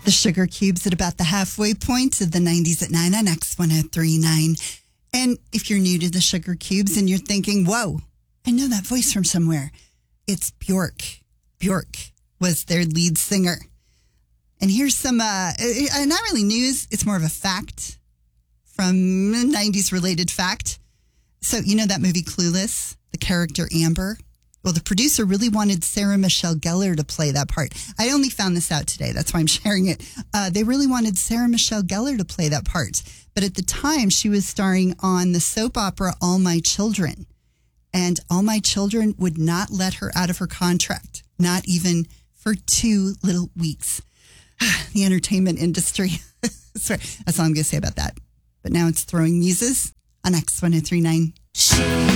The Sugar Cubes at about the halfway point of the 90s at 9 on X1039. And if you're new to the Sugar Cubes and you're thinking, whoa, I know that voice from somewhere. It's Bjork. Bjork was their lead singer. And here's some, not really news. It's more of a fact from 90s related fact. So, you know that movie Clueless, the character Amber? Well, the producer really wanted Sarah Michelle Gellar to play that part. I only found this out today. That's why I'm sharing it. They really wanted Sarah Michelle Gellar to play that part. But at the time, she was starring on the soap opera All My Children. And All My Children would not let her out of her contract, not even for 2 little weeks. The entertainment industry. Sorry, that's all I'm going to say about that. But now it's Throwing Muses on X1039.